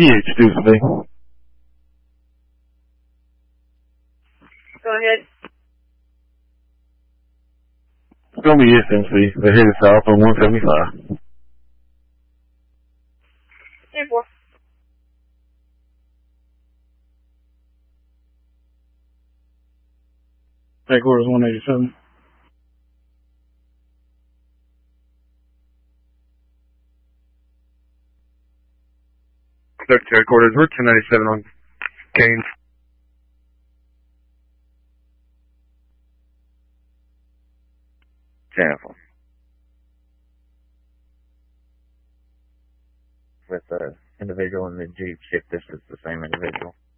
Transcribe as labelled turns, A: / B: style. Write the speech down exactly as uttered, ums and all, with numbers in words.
A: excuse me.
B: Go ahead.
A: It's going to be S M C. They're headed south on one seventy-five.
B: ten four.
C: Headquarters one eighty-seven.
D: Third headquarters, we're two ninety-seven on Kane.
E: Careful. With the individual in the Jeep, shift this is the same individual.